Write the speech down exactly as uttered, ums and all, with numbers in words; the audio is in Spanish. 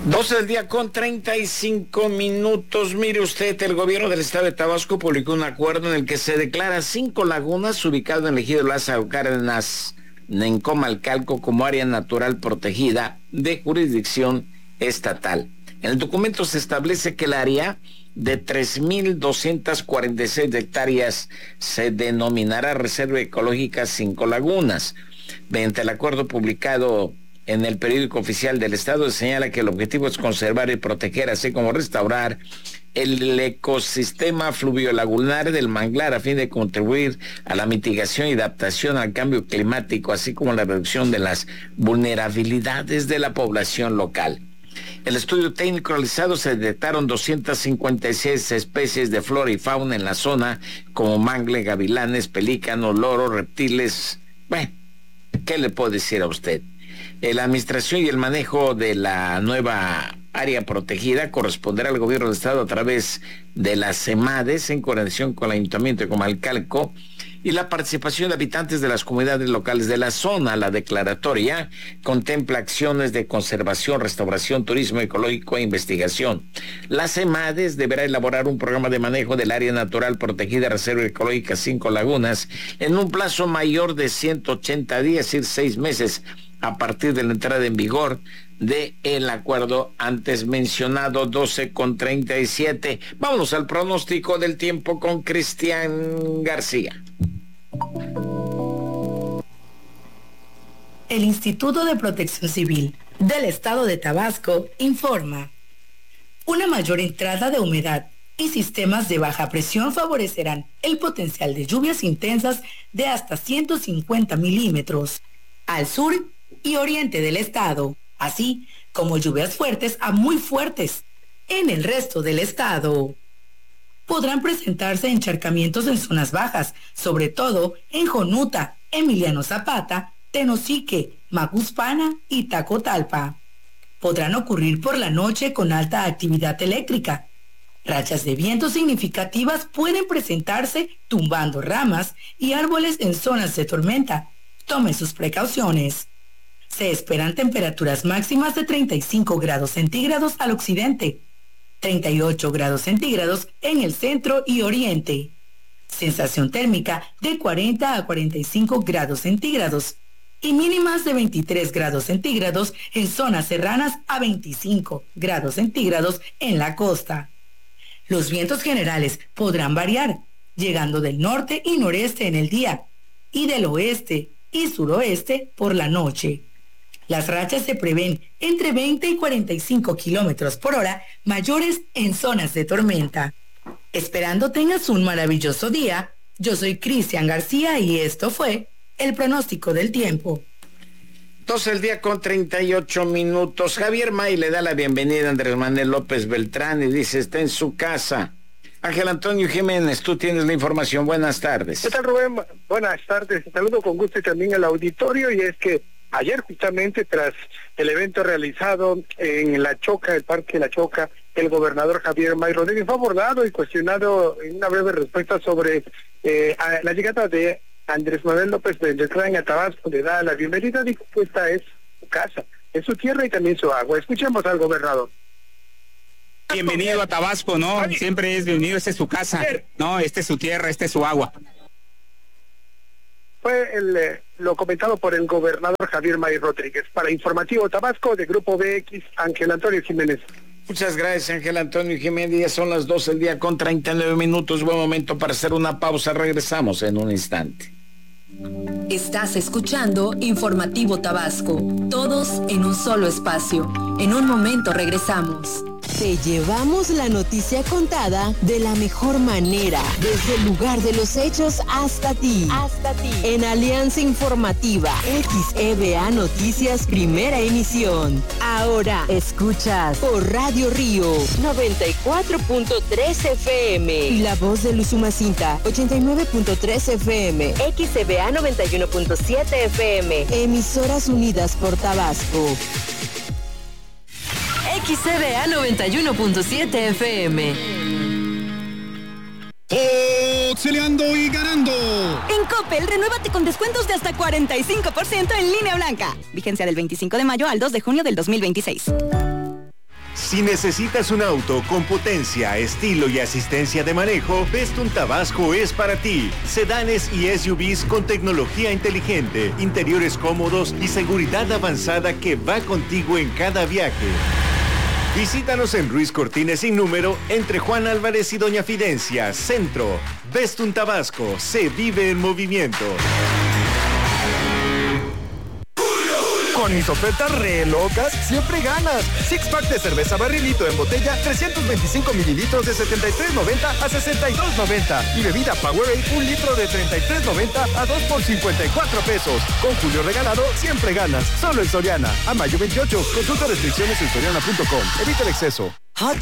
doce del día con treinta y cinco minutos. Mire usted, el gobierno del estado de Tabasco publicó un acuerdo en el que se declara cinco lagunas ubicadas en el ejido Lázaro Cárdenas, Nencomalcalco, como área natural protegida de jurisdicción estatal. En el documento se establece que el área de tres mil doscientas cuarenta y seis hectáreas se denominará Reserva Ecológica Cinco Lagunas. Mediante el acuerdo publicado en el periódico oficial del estado, se señala que el objetivo es conservar y proteger, así como restaurar el ecosistema fluviolagunar del manglar a fin de contribuir a la mitigación y adaptación al cambio climático, así como la reducción de las vulnerabilidades de la población local. El estudio técnico realizado se detectaron doscientas cincuenta y seis especies de flora y fauna en la zona, como mangle, gavilanes, pelícanos, loros, reptiles. Bueno, ¿qué le puedo decir a usted? La administración y el manejo de la nueva área protegida corresponderá al gobierno del estado a través de las CEMADES, en coordinación con el Ayuntamiento de Comalcalco, y la participación de habitantes de las comunidades locales de la zona. La declaratoria contempla acciones de conservación, restauración, turismo ecológico e investigación. La CEMADES deberá elaborar un programa de manejo del área natural protegida Reserva Ecológica Cinco Lagunas en un plazo mayor de ciento ochenta días, es decir, seis meses, a partir de la entrada en vigor de el acuerdo antes mencionado. Doce con treinta y siete. Vámonos al pronóstico del tiempo con Cristian García. El Instituto de Protección Civil del Estado de Tabasco informa: una mayor entrada de humedad y sistemas de baja presión favorecerán el potencial de lluvias intensas de hasta ciento cincuenta milímetros al sur y oriente del estado, así como lluvias fuertes a muy fuertes en el resto del estado. Podrán presentarse encharcamientos en zonas bajas, sobre todo en Jonuta, Emiliano Zapata, Tenosique, Macuspana y Tacotalpa. Podrán ocurrir por la noche con alta actividad eléctrica. Rachas de viento significativas pueden presentarse tumbando ramas y árboles en zonas de tormenta. Tome sus precauciones. Se esperan temperaturas máximas de treinta y cinco grados centígrados al occidente, treinta y ocho grados centígrados en el centro y oriente. Sensación térmica de cuarenta a cuarenta y cinco grados centígrados y mínimas de veintitrés grados centígrados en zonas serranas a veinticinco grados centígrados en la costa. Los vientos generales podrán variar, llegando del norte y noreste en el día y del oeste y suroeste por la noche. Las rachas se prevén entre veinte y cuarenta y cinco kilómetros por hora, mayores en zonas de tormenta. Esperando tengas un maravilloso día, yo soy Cristian García y esto fue el pronóstico del tiempo. doce del día con treinta y ocho minutos. Javier May le da la bienvenida a Andrés Manuel López Beltrán y dice: está en su casa. Ángel Antonio Jiménez, tú tienes la información. Buenas tardes. ¿Qué tal, Rubén? Buenas tardes. Te saludo con gusto y también al auditorio. Y es que ayer, justamente tras el evento realizado en La Choca, el Parque La Choca, el gobernador Javier May Rodríguez fue abordado y cuestionado en una breve respuesta sobre eh, la llegada de Andrés Manuel López Beltrán a Tabasco. Le da la bienvenida, dijo que esta es su casa, es su tierra y también su agua. Escuchemos al gobernador. Bienvenido a Tabasco, ¿no? Siempre es bienvenido, esta es su casa, ¿no? Esta es su tierra, esta es su agua. Fue el, eh, lo comentado por el gobernador Javier May Rodríguez. Para Informativo Tabasco, de Grupo B X, Ángel Antonio Jiménez. Muchas gracias, Ángel Antonio Jiménez. Ya son las doce del día con treinta y nueve minutos. Buen momento para hacer una pausa. Regresamos en un instante. Estás escuchando Informativo Tabasco, todos en un solo espacio. En un momento regresamos. Te llevamos la noticia contada de la mejor manera, desde el lugar de los hechos hasta ti. Hasta ti. En Alianza Informativa, X E B A Noticias, primera emisión. Ahora escuchas por Radio Río noventa y cuatro punto tres F M y La Voz de Usumacinta ochenta y nueve punto tres F M. X E B A noventa y uno punto siete F M. Emisoras unidas por Tabasco. X E B A noventa y uno punto siete F M. Boxeleando y ganando. En Coppel, renuévate con descuentos de hasta cuarenta y cinco por ciento en línea blanca. Vigencia del veinticinco de mayo al dos de junio del dos mil veintiséis. Si necesitas un auto con potencia, estilo y asistencia de manejo, Bestun Tabasco es para ti. Sedanes y S U Vs con tecnología inteligente, interiores cómodos y seguridad avanzada que va contigo en cada viaje. Visítanos en Ruiz Cortines sin número, entre Juan Álvarez y Doña Fidencia, Centro. Bestun Tabasco, se vive en movimiento. Con mis ofertas re locas, siempre ganas. Six pack de cerveza Barrilito en botella, trescientos veinticinco mililitros de setenta y tres noventa a sesenta y dos noventa. Y bebida Powerade, un litro de treinta y tres noventa a dos por cincuenta y cuatro pesos. Con Julio regalado, siempre ganas. Solo en Soriana. A mayo veintiocho. Consulta restricciones en soriana punto com. Evita el exceso.